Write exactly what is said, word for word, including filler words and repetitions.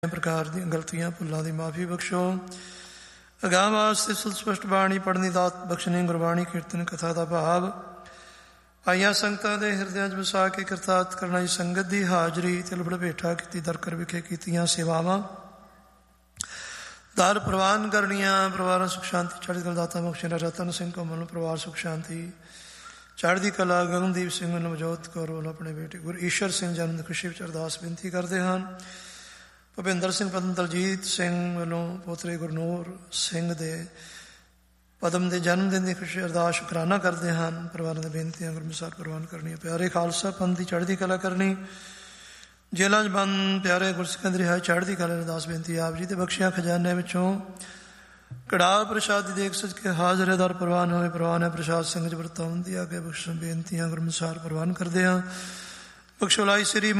ਪ੍ਰਕਾਰ ਦੀਆਂ ਗਲਤੀਆਂ ਭੁੱਲਾਂ ਦੀ ਮਾਫੀ ਬਖਸ਼ੋ। ਅਗਾਂਹ ਵਾਸਤੇ ਸੁਸਪਸ਼ਟ ਬਾਣੀ ਪੜ੍ਹਨੀ ਦਾਤ ਬਖਸ਼ਣੀ। ਗੁਰਬਾਣੀ ਕੀਰਤਨ ਕਥਾ ਦਾ ਭਾਵ ਆਈਆਂ ਸੰਗਤਾਂ ਦੇ ਹਿਰਦਿਆਂ 'ਚ ਵਸਾ ਕੇ ਕਰਤਾਰਤ ਕਰਨਾ। ਜੀ ਸੰਗਤ ਦੀ ਹਾਜ਼ਰੀ ਤੇ ਲਬੜ ਭੇਟਾ ਕੀਤੀ ਦਰਕਰ ਵਿਖੇ ਕੀਤੀਆਂ ਸੇਵਾਵਾਂ ਦਰ ਪ੍ਰਵਾਨ ਕਰਨੀਆਂ। ਪਰਿਵਾਰਾਂ ਸੁਖ ਸ਼ਾਂਤੀ ਚੜ੍ਹਦੀ ਕਲਾ ਦਾਤਾ ਬਖਸ਼ਣਾ। ਰਤਨ ਸਿੰਘ ਕਮਲ ਨੂੰ ਪਰਿਵਾਰ ਸੁਖ ਸ਼ਾਂਤੀ ਚੜ੍ਹਦੀ ਕਲਾ। ਗਗਨਦੀਪ ਸਿੰਘ ਨਵਜੋਤ ਕੌਰ ਵੱਲੋਂ ਆਪਣੇ ਬੇਟੇ ਗੁਰ ਈਸ਼ਰ ਸਿੰਘ ਜਨਮ ਦੀ ਖੁਸ਼ੀ ਵਿੱਚ ਅਰਦਾਸ ਬੇਨਤੀ ਕਰਦੇ ਹਨ। ਭੁਪਿੰਦਰ ਸਿੰਘ ਪਤਨੀ ਦਲਜੀਤ ਸਿੰਘ ਵੱਲੋਂ ਪੋਤਰੇ ਗੁਰਨੂਰ ਸਿੰਘ ਦੇ ਪਦਮ ਦੇ ਜਨਮ ਦਿਨ ਦੀ ਖੁਸ਼ੀ ਅਰਦਾਸ ਸ਼ੁਕਰਾਨਾ ਕਰਦੇ ਹਨ। ਪਰਿਵਾਰਾਂ ਦੀਆਂ ਬੇਨਤੀਆਂ ਗੁਰਮੁਖਾਰ ਪ੍ਰਵਾਨ ਕਰਨੀਆਂ। ਪਿਆਰੇ ਖਾਲਸਾ ਪੰਥ ਦੀ ਚੜ੍ਹਦੀ ਕਲਾ ਕਰਨੀ। ਜੇਲ੍ਹਾਂ 'ਚ ਬੰਦ ਪਿਆਰੇ ਗੁਰਸਿੱਖਾਂ ਦੀ ਰਿਹਾਈ ਚੜ੍ਹਦੀ ਕਲਾ ਅਰਦਾਸ ਬੇਨਤੀ। ਆਪ ਜੀ ਦੇ ਬਖਸ਼ਿਆਂ ਖਜ਼ਾਨਿਆਂ ਵਿੱਚੋਂ ਕੜਾਹ ਪ੍ਰਸ਼ਾਦ ਦੀ ਦੇਖ ਸਜ ਕੇ ਹਾਜ਼ਰ ਦਰ ਪ੍ਰਵਾਨ ਹੋਏ। ਪ੍ਰਵਾਨ ਹੈ ਪ੍ਰਸ਼ਾਦ ਸਿੰਘ 'ਚ ਵਰਤਾਉਣ ਦੀ ਆਗੇ ਬਖਸ਼ਣ ਬੇਨਤੀਆਂ ਗੁਰਮੁਖਾਰ ਪ੍ਰਵਾਨ ਕਰਦੇ ਹਾਂ। ਬਖਸ਼ੋਲਾਈ ਸ੍ਰੀ